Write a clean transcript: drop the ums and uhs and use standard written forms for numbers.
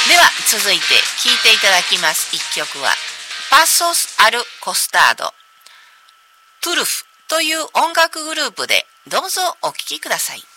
では続いて聴いていただきます一曲はパソス・アル・コスタードトゥルフという音楽グループでどうぞお聴きください。